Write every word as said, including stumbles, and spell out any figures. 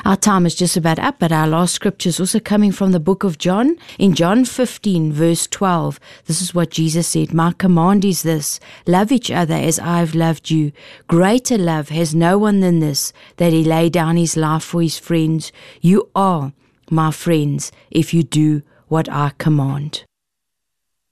Our time is just about up, but our last scripture is also coming from the book of John. In John fifteen, verse twelve, this is what Jesus said, "My command is this, love each other as I've loved you. Greater love has no one than this, that he lay down his life for his friends. You are my friends if you do what I command."